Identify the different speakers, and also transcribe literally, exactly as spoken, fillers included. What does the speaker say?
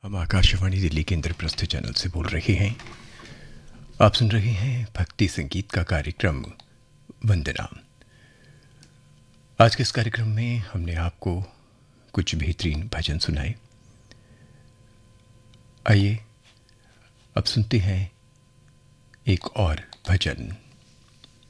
Speaker 1: हम आकाशवाणी दिल्ली के इंद्रप्रस्थ चैनल से बोल रहे हैं। आप सुन रहे हैं भक्ति संगीत का कार्यक्रम वंदना। आज के इस कार्यक्रम में हमने आपको कुछ बेहतरीन भजन सुनाए। आइए अब सुनते हैं एक और भजन।